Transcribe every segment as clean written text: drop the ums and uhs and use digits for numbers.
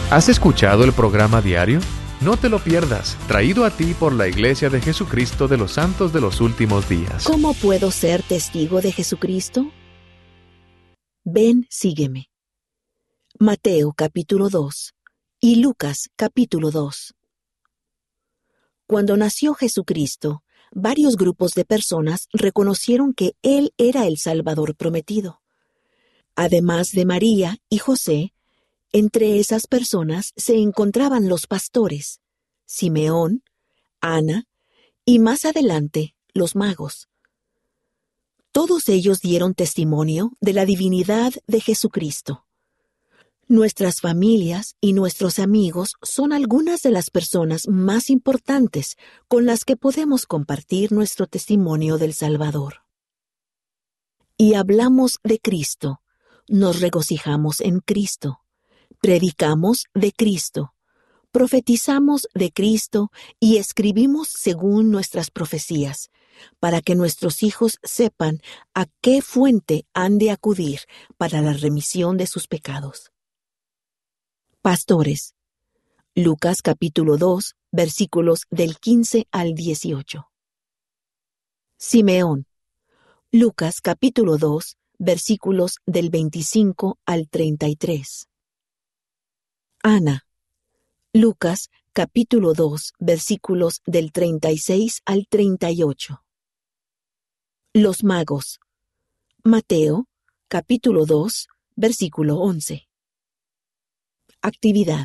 ¿Has escuchado el programa diario? No te lo pierdas, traído a ti por la Iglesia de Jesucristo de los Santos de los Últimos Días. ¿Cómo puedo ser testigo de Jesucristo? Ven, sígueme. Mateo capítulo 2 y Lucas capítulo 2. Cuando nació Jesucristo, varios grupos de personas reconocieron que Él era el Salvador prometido. Además de María y José, entre esas personas se encontraban los pastores, Simeón, Ana y más adelante los magos. Todos ellos dieron testimonio de la divinidad de Jesucristo. Nuestras familias y nuestros amigos son algunas de las personas más importantes con las que podemos compartir nuestro testimonio del Salvador. Y hablamos de Cristo, nos regocijamos en Cristo, predicamos de Cristo, profetizamos de Cristo y escribimos según nuestras profecías, para que nuestros hijos sepan a qué fuente han de acudir para la remisión de sus pecados. Pastores. Lucas capítulo 2, versículos del 15 al 18. Simeón. Lucas capítulo 2, versículos del 25 al 33. Ana. Lucas capítulo 2, versículos del 36 al 38. Los magos. Mateo capítulo 2, versículo 11. Actividad.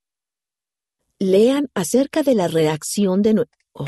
Lean acerca de la reacción de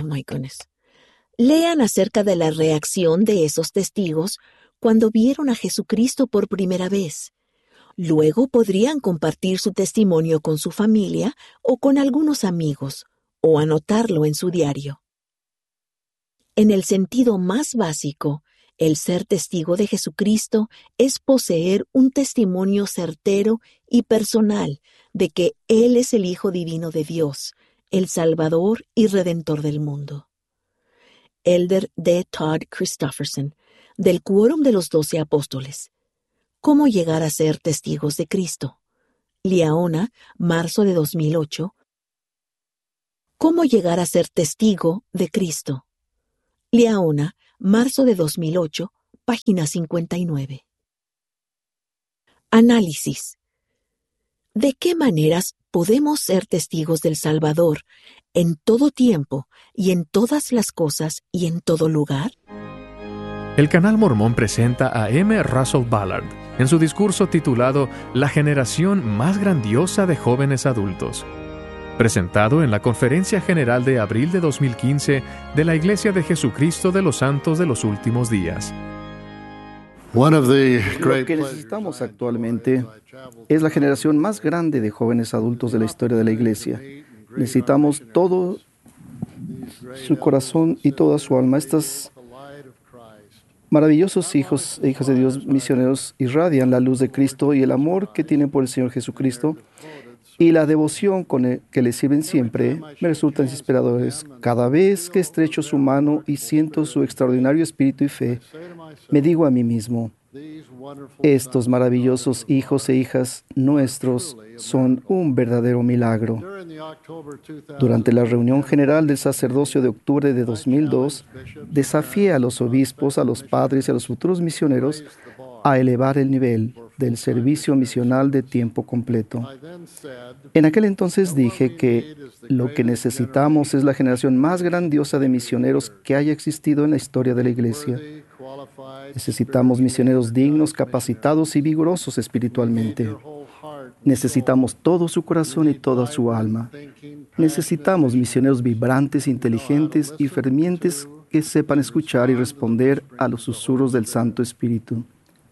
Lean acerca de la reacción de esos testigos cuando vieron a Jesucristo por primera vez. Luego podrían compartir su testimonio con su familia o con algunos amigos, o anotarlo en su diario. En el sentido más básico, el ser testigo de Jesucristo es poseer un testimonio certero y personal de que Él es el Hijo Divino de Dios, el Salvador y Redentor del mundo. Elder D. Todd Christofferson, del Quórum de los 12 Apóstoles. ¿Cómo llegar a ser testigos de Cristo? Liaona, marzo de 2008. ¿Cómo llegar a ser testigo de Cristo? Liaona, marzo de 2008, página 59. Análisis. ¿De qué maneras podemos ser testigos del Salvador en todo tiempo y en todas las cosas y en todo lugar? El Canal Mormón presenta a M. Russell Ballard en su discurso titulado La generación más grandiosa de jóvenes adultos, presentado en la Conferencia General de abril de 2015 de la Iglesia de Jesucristo de los Santos de los Últimos Días. Lo que necesitamos actualmente es la generación más grande de jóvenes adultos de la historia de la Iglesia. Necesitamos todo su corazón y toda su alma. Estos maravillosos hijos e hijas de Dios misioneros irradian la luz de Cristo y el amor que tienen por el Señor Jesucristo y la devoción que le sirven siempre me resultan inspiradores. Cada vez que estrecho su mano y siento su extraordinario espíritu y fe, me digo a mí mismo, estos maravillosos hijos e hijas nuestros son un verdadero milagro. Durante la reunión general del sacerdocio de octubre de 2002, desafié a los obispos, a los padres y a los futuros misioneros a elevar el nivel del servicio misional de tiempo completo. En aquel entonces dije que lo que necesitamos es la generación más grandiosa de misioneros que haya existido en la historia de la Iglesia. Necesitamos misioneros dignos, capacitados y vigorosos espiritualmente. Necesitamos todo su corazón y toda su alma. Necesitamos misioneros vibrantes, inteligentes y fervientes que sepan escuchar y responder a los susurros del Santo Espíritu.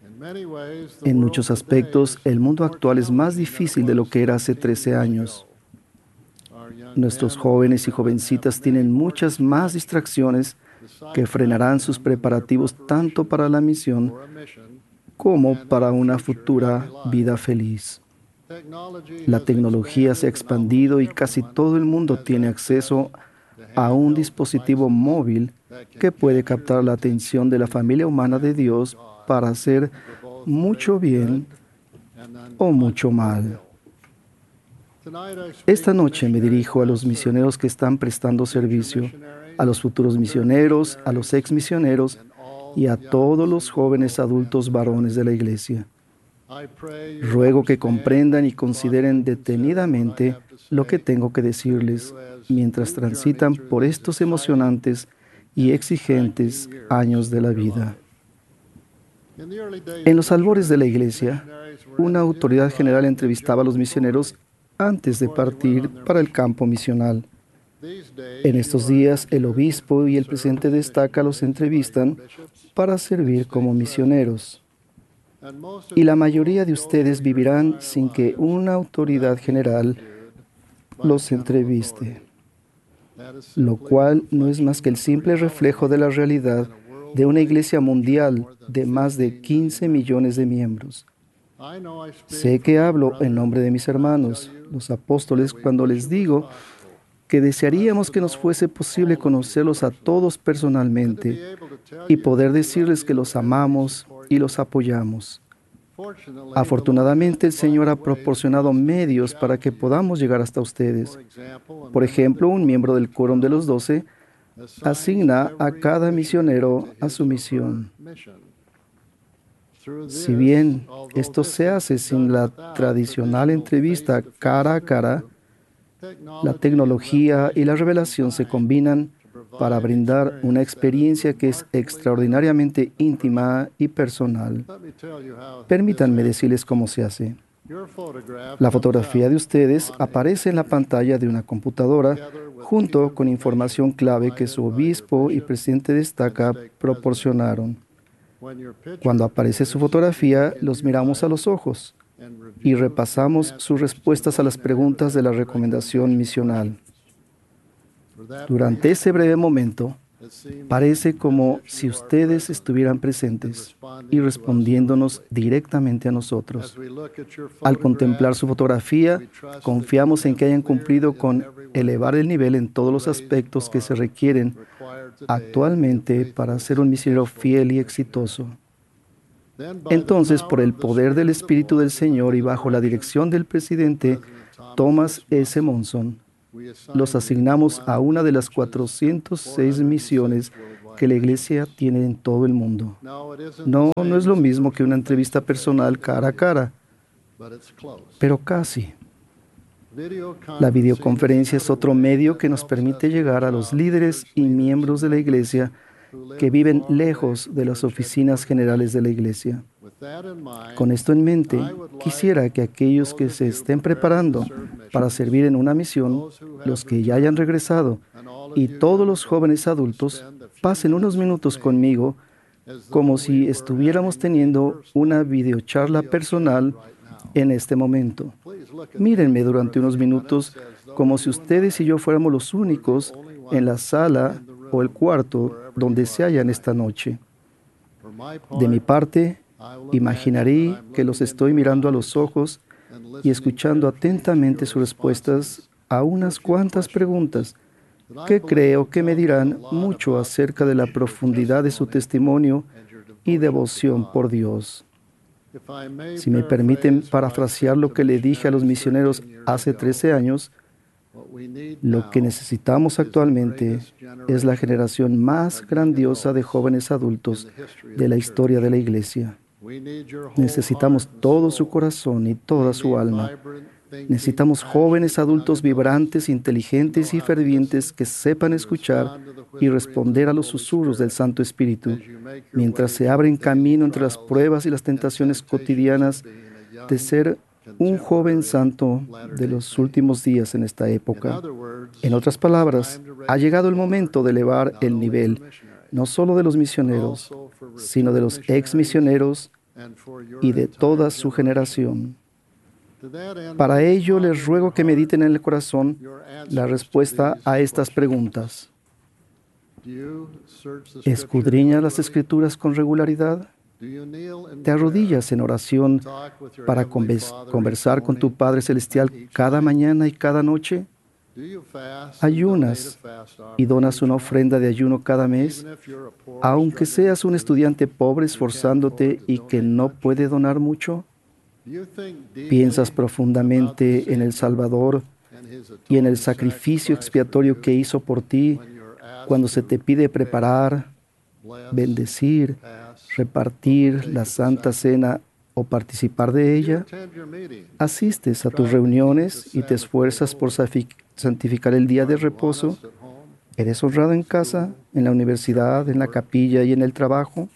En muchos aspectos, el mundo actual es más difícil de lo que era hace 13 años. Nuestros jóvenes y jovencitas tienen muchas más distracciones que frenarán sus preparativos tanto para la misión como para una futura vida feliz. La tecnología se ha expandido y casi todo el mundo tiene acceso a un dispositivo móvil que puede captar la atención de la familia humana de Dios para hacer mucho bien o mucho mal. Esta noche me dirijo a los misioneros que están prestando servicio, a los futuros misioneros, a los ex misioneros y a todos los jóvenes adultos varones de la Iglesia. Ruego que comprendan y consideren detenidamente lo que tengo que decirles mientras transitan por estos emocionantes y exigentes años de la vida. En los albores de la Iglesia, una autoridad general entrevistaba a los misioneros antes de partir para el campo misional. En estos días, el obispo y el presidente de estaca los entrevistan para servir como misioneros. Y la mayoría de ustedes vivirán sin que una autoridad general los entreviste, lo cual no es más que el simple reflejo de la realidad de una iglesia mundial de más de 15 millones de miembros. Sé que hablo en nombre de mis hermanos, los apóstoles, cuando les digo que desearíamos que nos fuese posible conocerlos a todos personalmente y poder decirles que los amamos y los apoyamos. Afortunadamente, el Señor ha proporcionado medios para que podamos llegar hasta ustedes. Por ejemplo, un miembro del Quórum de los 12 asigna a cada misionero a su misión. Si bien esto se hace sin la tradicional entrevista cara a cara, la tecnología y la revelación se combinan para brindar una experiencia que es extraordinariamente íntima y personal. Permítanme decirles cómo se hace. La fotografía de ustedes aparece en la pantalla de una computadora junto con información clave que su obispo y presidente de estaca proporcionaron. Cuando aparece su fotografía, los miramos a los ojos y repasamos sus respuestas a las preguntas de la recomendación misional. Durante ese breve momento, parece como si ustedes estuvieran presentes y respondiéndonos directamente a nosotros. Al contemplar su fotografía, confiamos en que hayan cumplido con elevar el nivel en todos los aspectos que se requieren actualmente para ser un misionero fiel y exitoso. Entonces, por el poder del Espíritu del Señor y bajo la dirección del presidente Thomas S. Monson, los asignamos a una de las 406 misiones que la Iglesia tiene en todo el mundo. No es lo mismo que una entrevista personal cara a cara, pero casi. La videoconferencia es otro medio que nos permite llegar a los líderes y miembros de la Iglesia que viven lejos de las oficinas generales de la Iglesia. Con esto en mente, quisiera que aquellos que se estén preparando para servir en una misión, los que ya hayan regresado, y todos los jóvenes adultos, pasen unos minutos conmigo como si estuviéramos teniendo una videocharla personal en este momento. Mírenme durante unos minutos como si ustedes y yo fuéramos los únicos en la sala o el cuarto donde se hallan esta noche. De mi parte, imaginaré que los estoy mirando a los ojos y escuchando atentamente sus respuestas a unas cuantas preguntas que creo que me dirán mucho acerca de la profundidad de su testimonio y devoción por Dios. Si me permiten parafrasear lo que le dije a los misioneros hace 13 años, lo que necesitamos actualmente es la generación más grandiosa de jóvenes adultos de la historia de la Iglesia. Necesitamos todo su corazón y toda su alma. Necesitamos jóvenes adultos vibrantes, inteligentes y fervientes que sepan escuchar y responder a los susurros del Santo Espíritu, mientras se abren camino entre las pruebas y las tentaciones cotidianas de ser un joven santo de los últimos días en esta época. En otras palabras, ha llegado el momento de elevar el nivel, no solo de los misioneros, sino de los ex misioneros y de toda su generación. Para ello, les ruego que mediten en el corazón la respuesta a estas preguntas. ¿Escudriñas las Escrituras con regularidad? ¿Te arrodillas en oración para conversar con tu Padre Celestial cada mañana y cada noche? ¿Ayunas y donas una ofrenda de ayuno cada mes, aunque seas un estudiante pobre esforzándote y que no puede donar mucho? Piensas profundamente en el Salvador y en el sacrificio expiatorio que hizo por ti cuando se te pide preparar, bendecir, repartir la Santa Cena o participar de ella. Asistes a tus reuniones y te esfuerzas por santificar el día de reposo. ¿Eres honrado en casa, en la universidad, en la capilla y en el trabajo?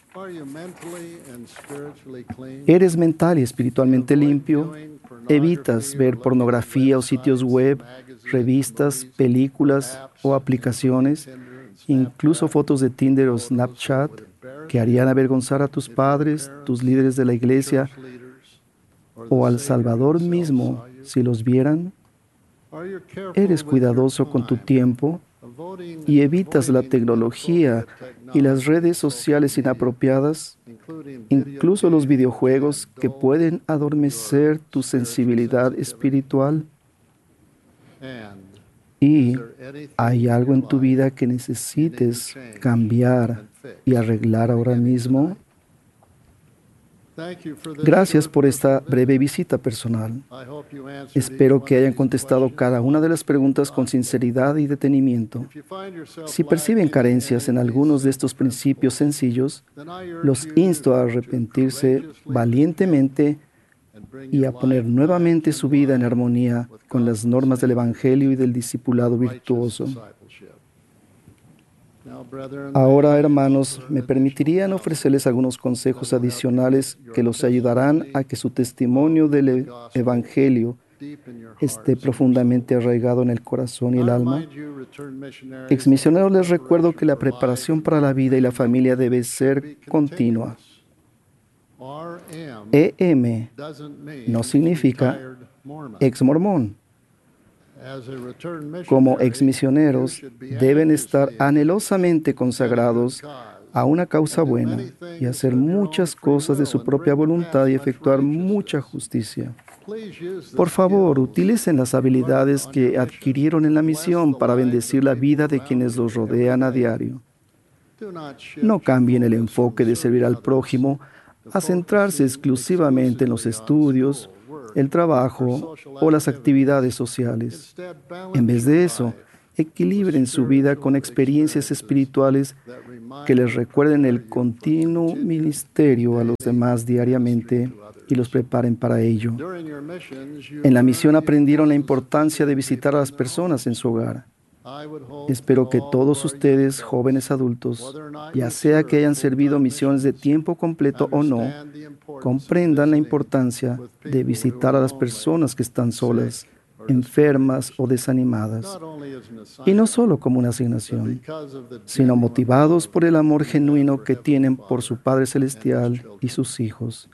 ¿Eres mental y espiritualmente limpio? ¿Evitas ver pornografía o sitios web, revistas, películas o aplicaciones, incluso fotos de Tinder o Snapchat, que harían avergonzar a tus padres, tus líderes de la iglesia o al Salvador mismo si los vieran? ¿Eres cuidadoso con tu tiempo y evitas la tecnología y las redes sociales inapropiadas, incluso los videojuegos que pueden adormecer tu sensibilidad espiritual? ¿Y hay algo en tu vida que necesites cambiar y arreglar ahora mismo? Gracias por esta breve visita personal. Espero que hayan contestado cada una de las preguntas con sinceridad y detenimiento. Si perciben carencias en algunos de estos principios sencillos, los insto a arrepentirse valientemente y a poner nuevamente su vida en armonía con las normas del Evangelio y del discipulado virtuoso. Ahora, hermanos, me permitirían ofrecerles algunos consejos adicionales que los ayudarán a que su testimonio del Evangelio esté profundamente arraigado en el corazón y el alma. Exmisioneros, les recuerdo que la preparación para la vida y la familia debe ser continua. EM no significa ex-mormón. Como exmisioneros, deben estar anhelosamente consagrados a una causa buena y hacer muchas cosas de su propia voluntad y efectuar mucha justicia. Por favor, utilicen las habilidades que adquirieron en la misión para bendecir la vida de quienes los rodean a diario. No cambien el enfoque de servir al prójimo a centrarse exclusivamente en los estudios, el trabajo o las actividades sociales. En vez de eso, equilibren su vida con experiencias espirituales que les recuerden el continuo ministerio a los demás diariamente y los preparen para ello. En la misión aprendieron la importancia de visitar a las personas en su hogar. Espero que todos ustedes, jóvenes adultos, ya sea que hayan servido misiones de tiempo completo o no, comprendan la importancia de visitar a las personas que están solas, enfermas o desanimadas, y no solo como una asignación, sino motivados por el amor genuino que tienen por su Padre Celestial y sus hijos.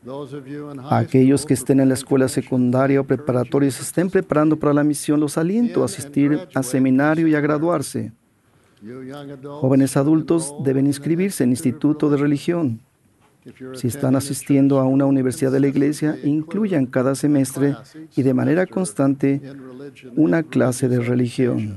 A aquellos que estén en la escuela secundaria o preparatoria y se estén preparando para la misión, los aliento a asistir a seminario y a graduarse. Jóvenes adultos deben inscribirse en instituto de religión. Si están asistiendo a una universidad de la iglesia, incluyan cada semestre y de manera constante una clase de religión.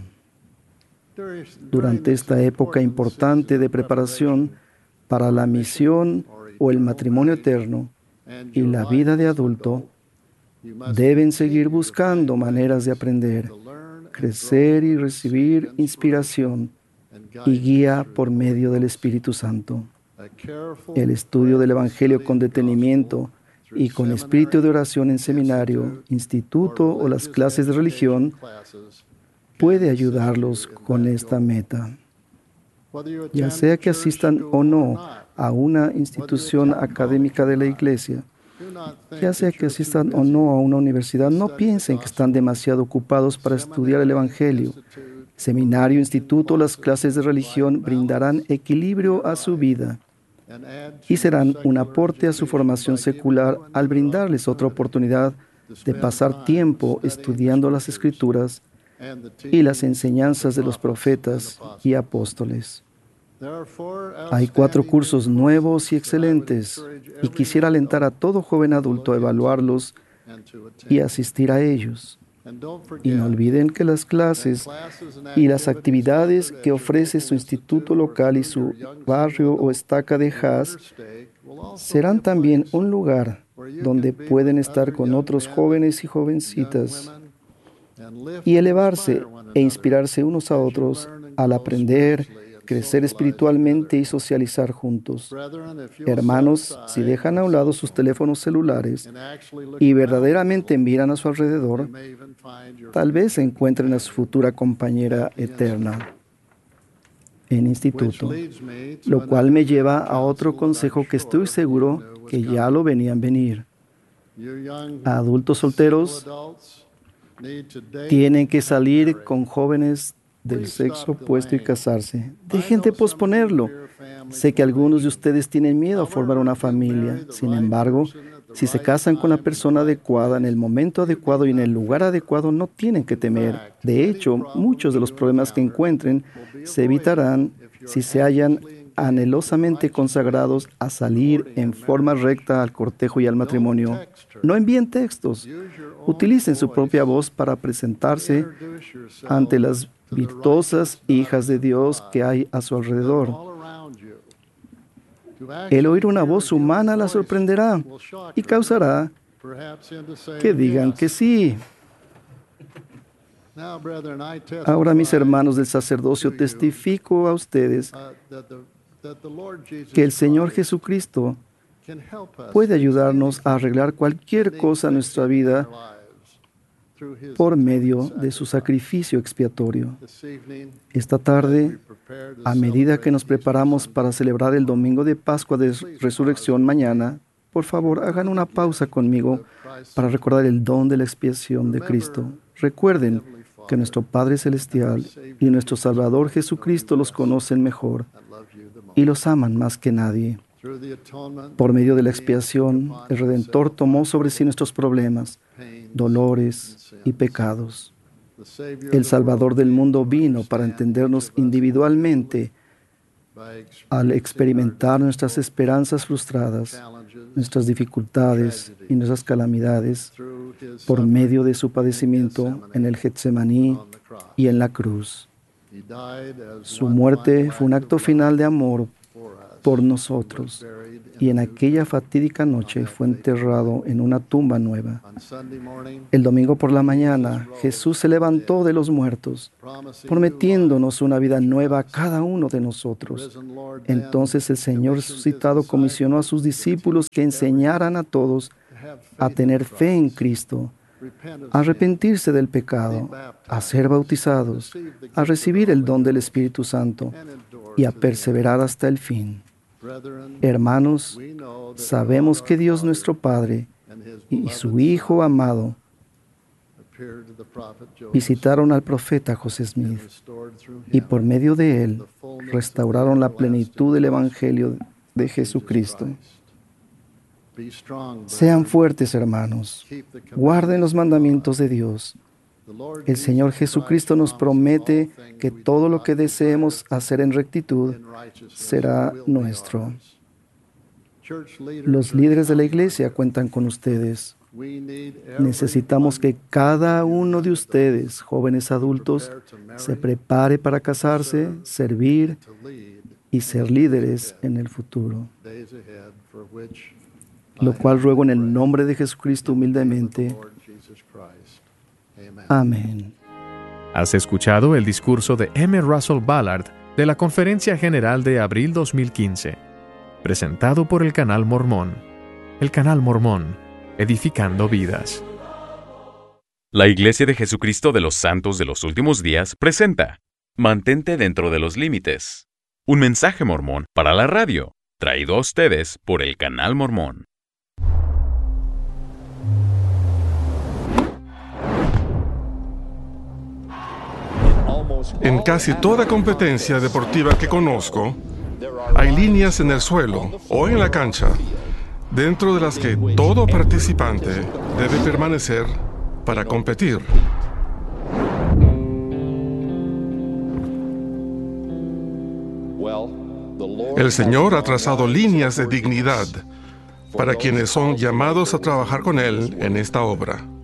Durante esta época importante de preparación para la misión o el matrimonio eterno y la vida de adulto, deben seguir buscando maneras de aprender, crecer y recibir inspiración y guía por medio del Espíritu Santo. El estudio del Evangelio con detenimiento y con espíritu de oración en seminario, instituto o las clases de religión puede ayudarlos con esta meta. Ya sea que asistan o no a una institución académica de la iglesia, ya sea que asistan o no a una universidad, no piensen que están demasiado ocupados para estudiar el Evangelio. Seminario, instituto, las clases de religión brindarán equilibrio a su vida y serán un aporte a su formación secular al brindarles otra oportunidad de pasar tiempo estudiando las Escrituras y las enseñanzas de los profetas y apóstoles. Hay 4 cursos nuevos y excelentes y quisiera alentar a todo joven adulto a evaluarlos y asistir a ellos. Y no olviden que las clases y las actividades que ofrece su instituto local y su barrio o estaca de Haas serán también un lugar donde pueden estar con otros jóvenes y jovencitas y elevarse e inspirarse unos a otros al aprender, crecer espiritualmente y socializar juntos. Hermanos, si dejan a un lado sus teléfonos celulares y verdaderamente miran a su alrededor, tal vez encuentren a su futura compañera eterna en instituto, lo cual me lleva a otro consejo que estoy seguro que ya lo venían venir. Adultos solteros tienen que salir con jóvenes del sexo opuesto y casarse. Dejen de posponerlo. Sé que algunos de ustedes tienen miedo a formar una familia. Sin embargo, si se casan con la persona adecuada, en el momento adecuado y en el lugar adecuado, no tienen que temer. De hecho, muchos de los problemas que encuentren se evitarán si se hallan anhelosamente consagrados a salir en forma recta al cortejo y al matrimonio. No envíen textos. Utilicen su propia voz para presentarse ante las virtuosas hijas de Dios que hay a su alrededor. El oír una voz humana la sorprenderá y causará que digan que sí. Ahora, mis hermanos del sacerdocio, testifico a ustedes que el Señor Jesucristo puede ayudarnos a arreglar cualquier cosa en nuestra vida por medio de su sacrificio expiatorio. Esta tarde, a medida que nos preparamos para celebrar el domingo de Pascua de Resurrección mañana, por favor, hagan una pausa conmigo para recordar el don de la expiación de Cristo. Recuerden que nuestro Padre Celestial y nuestro Salvador Jesucristo los conocen mejor y los aman más que nadie. Por medio de la expiación, el Redentor tomó sobre sí nuestros problemas, dolores y pecados. El Salvador del mundo vino para entendernos individualmente al experimentar nuestras esperanzas frustradas, nuestras dificultades y nuestras calamidades por medio de su padecimiento en el Getsemaní y en la cruz. Su muerte fue un acto final de amor por nosotros, y en aquella fatídica noche fue enterrado en una tumba nueva. El domingo por la mañana, Jesús se levantó de los muertos, prometiéndonos una vida nueva a cada uno de nosotros. Entonces el Señor resucitado comisionó a sus discípulos que enseñaran a todos a tener fe en Cristo, a arrepentirse del pecado, a ser bautizados, a recibir el don del Espíritu Santo y a perseverar hasta el fin. Hermanos, sabemos que Dios nuestro Padre y su Hijo amado visitaron al profeta José Smith y por medio de él restauraron la plenitud del Evangelio de Jesucristo. Sean fuertes, hermanos. Guarden los mandamientos de Dios. El Señor Jesucristo nos promete que todo lo que deseemos hacer en rectitud será nuestro. Los líderes de la iglesia cuentan con ustedes. Necesitamos que cada uno de ustedes, jóvenes adultos, se prepare para casarse, servir y ser líderes en el futuro. Lo cual ruego en el nombre de Jesucristo humildemente. Amén. Has escuchado el discurso de M. Russell Ballard de la Conferencia General de abril 2015, presentado por el Canal Mormón. El Canal Mormón, edificando vidas. La Iglesia de Jesucristo de los Santos de los Últimos Días presenta Mantente dentro de los límites. Un mensaje mormón para la radio, traído a ustedes por el Canal Mormón. En casi toda competencia deportiva que conozco, hay líneas en el suelo o en la cancha, dentro de las que todo participante debe permanecer para competir. El Señor ha trazado líneas de dignidad para quienes son llamados a trabajar con Él en esta obra.